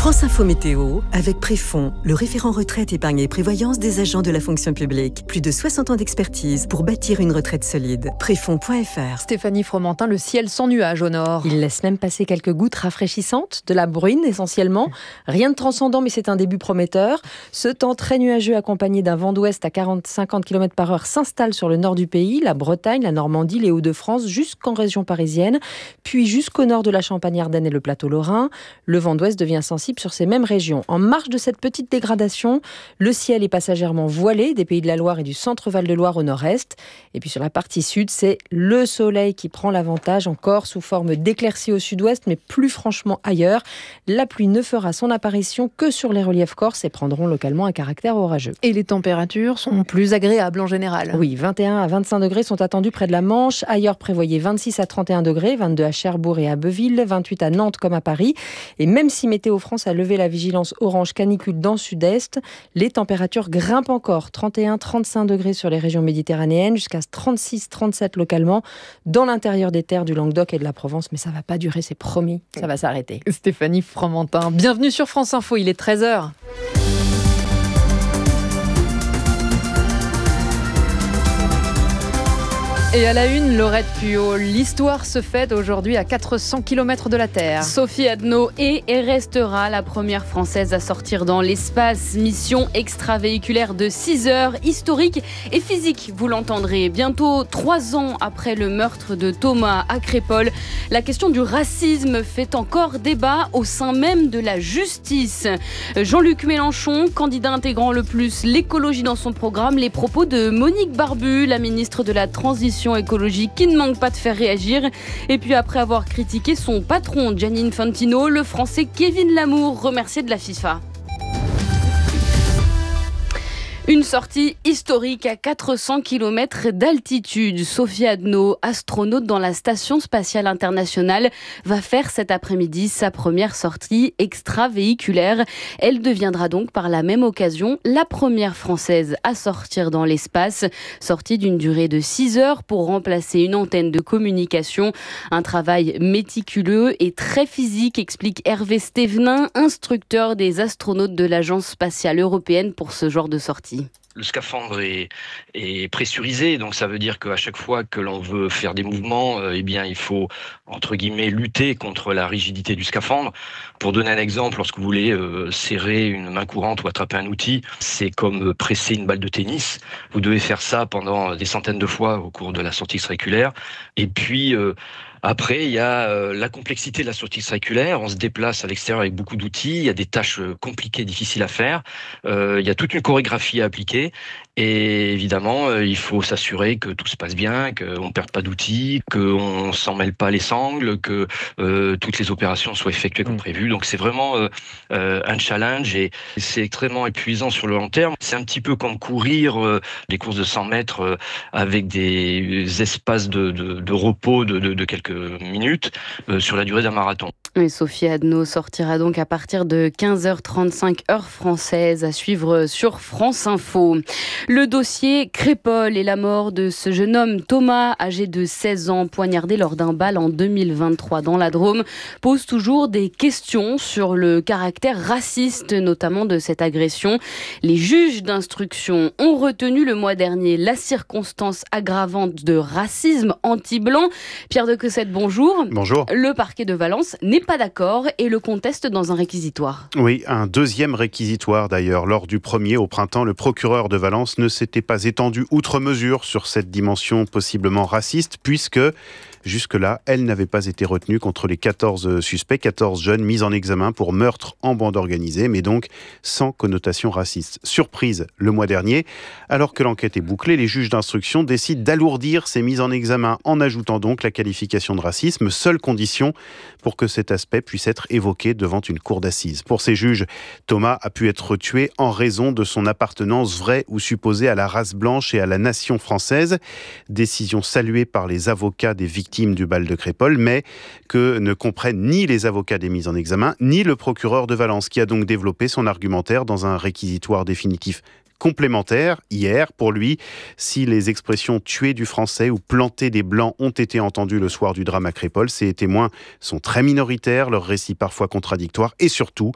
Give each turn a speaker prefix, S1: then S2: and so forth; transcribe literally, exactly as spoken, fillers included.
S1: France Info Météo, avec Préfond, le référent retraite, épargne et prévoyance des agents de la fonction publique. Plus de soixante ans d'expertise pour bâtir une retraite solide. Préfond point F R.
S2: Stéphanie Fromentin, le ciel sans nuages au nord.
S3: Il laisse même passer quelques gouttes rafraîchissantes, de la bruine essentiellement. Rien de transcendant, mais c'est un début prometteur. Ce temps très nuageux accompagné d'un vent d'ouest à quarante à cinquante kilomètres par heure s'installe sur le nord du pays, la Bretagne, la Normandie, les Hauts-de-France, jusqu'en région parisienne, puis jusqu'au nord de la Champagne-Ardenne et le plateau lorrain. Le vent d'ouest devient sensible sur ces mêmes régions. En marge de cette petite dégradation, le ciel est passagèrement voilé des Pays de la Loire et du centre Val-de-Loire au nord-est. Et puis sur la partie sud, c'est le soleil qui prend l'avantage, encore sous forme d'éclaircies au sud-ouest, mais plus franchement ailleurs. La pluie ne fera son apparition que sur les reliefs corses et prendront localement un caractère orageux.
S2: Et les températures sont plus agréables en général.
S3: Oui, vingt et un à vingt-cinq degrés sont attendus près de la Manche. Ailleurs, prévoyez vingt-six à trente et un degrés, vingt-deux à Cherbourg et à Beuville, vingt-huit à Nantes comme à Paris. Et même si Météo France a levé la vigilance orange canicule dans le sud-est, les températures grimpent encore. trente et un à trente-cinq degrés sur les régions méditerranéennes, jusqu'à trente-six à trente-sept localement dans l'intérieur des terres du Languedoc et de la Provence. Mais ça ne va pas durer, c'est promis, ça va s'arrêter.
S2: Stéphanie Fromentin, bienvenue sur France Info, il est treize heures. Et à la une, Laurette Puot, l'histoire se fête aujourd'hui à quatre cents kilomètres de la Terre.
S4: Sophie Adno est et restera la première Française à sortir dans l'espace. Mission extravéhiculaire de six heures, historique et physique, vous l'entendrez. Bientôt trois ans après le meurtre de Thomas à Crépol, la question du racisme fait encore débat au sein même de la justice. Jean-Luc Mélenchon, candidat intégrant le plus l'écologie dans son programme, les propos de Monique Barbu, la ministre de la Transition écologique qui ne manque pas de faire réagir. Et puis après avoir critiqué son patron Gianni Infantino, le français Kevin Lamour remercié de la FIFA. Une sortie historique à quatre cents kilomètres d'altitude. Sophie Adno, astronaute dans la Station spatiale internationale, va faire cet après-midi sa première sortie extravéhiculaire. Elle deviendra donc par la même occasion la première Française à sortir dans l'espace. Sortie d'une durée de six heures pour remplacer une antenne de communication. Un travail méticuleux et très physique, explique Hervé Stévenin, instructeur des astronautes de l'Agence spatiale européenne pour ce genre de sortie.
S5: Le scaphandre est, est pressurisé, donc ça veut dire qu'à chaque fois que l'on veut faire des mouvements, euh, eh bien, il faut, entre guillemets, lutter contre la rigidité du scaphandre. Pour donner un exemple, lorsque vous voulez euh, serrer une main courante ou attraper un outil, c'est comme presser une balle de tennis. Vous devez faire ça pendant des centaines de fois au cours de la sortie extravéhiculaire. Et puis, euh, après, il y a euh, la complexité de la sortie extravéhiculaire. On se déplace à l'extérieur avec beaucoup d'outils. Il y a des tâches compliquées, difficiles à faire. Euh, il y a toute une chorégraphie à appliquer. Et évidemment, euh, il faut s'assurer que tout se passe bien, qu'on ne perde pas d'outils, qu'on ne s'en mêle pas les sangles, que euh, toutes les opérations soient effectuées comme prévu. Donc c'est vraiment euh, euh, un challenge et c'est extrêmement épuisant sur le long terme. C'est un petit peu comme courir euh, des courses de cent mètres euh, avec des espaces de, de, de repos de, de, de quelques minutes euh, sur la durée d'un marathon.
S4: Et Sophie Adno sortira donc à partir de quinze heures trente-cinq heure française, à suivre sur France Info. Le dossier Crépol et la mort de ce jeune homme Thomas, âgé de seize ans, poignardé lors d'un bal en deux mille vingt-trois dans la Drôme, pose toujours des questions sur le caractère raciste, notamment de cette agression. Les juges d'instruction ont retenu le mois dernier la circonstance aggravante de racisme anti-blanc. Pierre de Cossette, bonjour.
S6: Bonjour.
S4: Le parquet de Valence n'est pas d'accord et le conteste dans un réquisitoire.
S6: Oui, un deuxième réquisitoire d'ailleurs. Lors du premier au printemps, le procureur de Valence ne s'était pas étendu outre mesure sur cette dimension possiblement raciste, puisque jusque-là, elle n'avait pas été retenue contre les quatorze suspects, quatorze jeunes mis en examen pour meurtre en bande organisée, mais donc sans connotation raciste. Surprise, le mois dernier, alors que l'enquête est bouclée, les juges d'instruction décident d'alourdir ces mises en examen en ajoutant donc la qualification de racisme, seule condition pour que cet aspect puisse être évoqué devant une cour d'assises. Pour ces juges, Thomas a pu être tué en raison de son appartenance vraie ou supposée à la race blanche et à la nation française. Décision saluée par les avocats des victimes du bal de Crépol, mais que ne comprennent ni les avocats des mises en examen, ni le procureur de Valence, qui a donc développé son argumentaire dans un réquisitoire définitif complémentaire hier. Pour lui, si les expressions « tuer du français » ou « planter des blancs » ont été entendues le soir du drame à Crépol, ces témoins sont très minoritaires, leurs récits parfois contradictoires et surtout,